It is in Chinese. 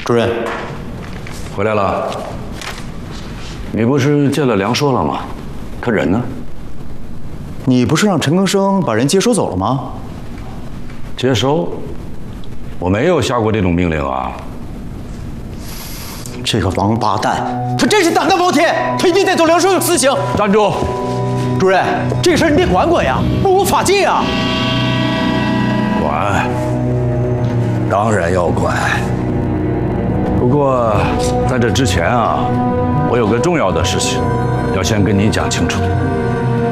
主任， 回来了。你不是见了梁硕了吗？他人呢？ 你不是让陈庚生把人接收走了吗？ 接收？我没有下过这种命令啊！ 这个王八蛋，他真是胆大包天，他一定带走梁硕有私情。 站住！ 主任，这个事儿你得管管呀，不无法纪啊！ 管，当然要管。不过在这之前啊，我有个重要的事情要先跟你讲清楚。